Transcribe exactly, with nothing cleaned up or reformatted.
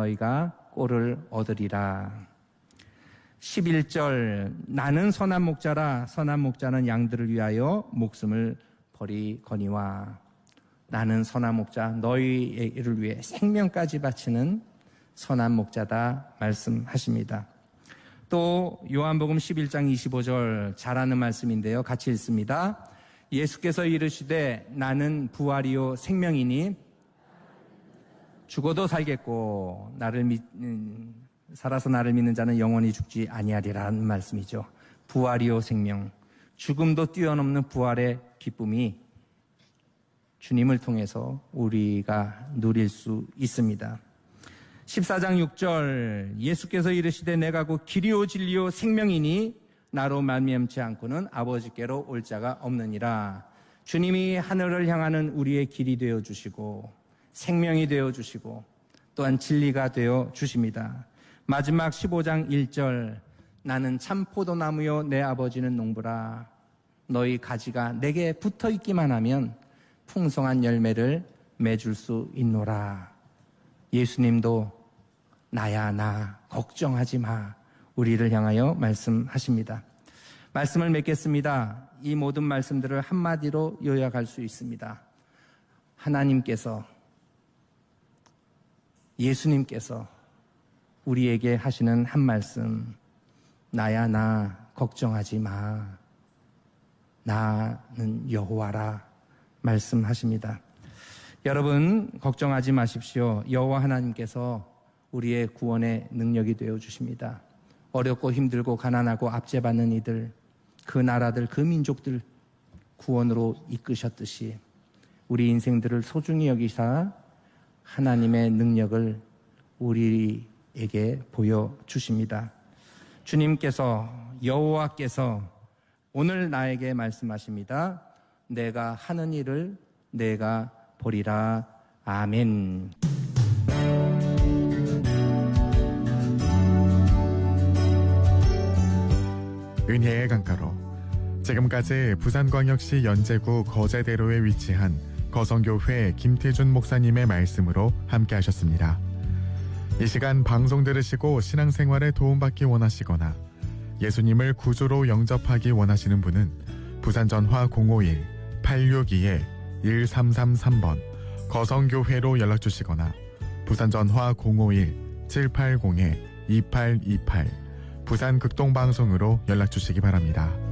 너희가 꼴을 얻으리라. 십일 절 나는 선한 목자라 선한 목자는 양들을 위하여 목숨을 버리거니와. 나는 선한 목자 너희를 위해 생명까지 바치는 선한 목자다 말씀하십니다. 또 요한복음 십일 장 이십오 절 잘 아는 말씀인데요. 같이 읽습니다. 예수께서 이르시되 나는 부활이요 생명이니 죽어도 살겠고 나를 믿 음, 살아서 나를 믿는 자는 영원히 죽지 아니하리라는 말씀이죠. 부활이요 생명, 죽음도 뛰어넘는 부활의 기쁨이 주님을 통해서 우리가 누릴 수 있습니다. 십사 장 육 절 예수께서 이르시되 내가 곧 길이요 진리요 생명이니 나로 말미암지 않고는 아버지께로 올 자가 없느니라. 주님이 하늘을 향하는 우리의 길이 되어 주시고 생명이 되어 주시고 또한 진리가 되어 주십니다. 마지막 십오 장 일 절 나는 참 포도나무요 내 아버지는 농부라. 너희 가지가 내게 붙어 있기만 하면 풍성한 열매를 맺을 수 있노라. 예수님도 나야 나 걱정하지 마 우리를 향하여 말씀하십니다. 말씀을 맺겠습니다. 이 모든 말씀들을 한마디로 요약할 수 있습니다. 하나님께서 예수님께서 우리에게 하시는 한 말씀, 나야 나 걱정하지 마 나는 여호와라 말씀하십니다. 여러분 걱정하지 마십시오. 여호와 하나님께서 우리의 구원의 능력이 되어 주십니다. 어렵고 힘들고 가난하고 압제받는 이들, 그 나라들, 그 민족들 구원으로 이끄셨듯이 우리 인생들을 소중히 여기사 하나님의 능력을 우리에게 보여주십니다. 주님께서 여호와께서 오늘 나에게 말씀하십니다. 내가 하는 일을 내가 보리라. 아멘. 은혜의 강가로 지금까지 부산광역시 연제구 거제대로에 위치한 거성교회 김태준 목사님의 말씀으로 함께 하셨습니다. 이 시간 방송 들으시고 신앙생활에 도움받기 원하시거나 예수님을 구주로 영접하기 원하시는 분은 부산전화 공오일 팔육이 일삼삼삼 번 거성교회로 연락주시거나 부산전화 공오일 칠팔공 이팔이팔 부산극동방송으로 연락주시기 바랍니다.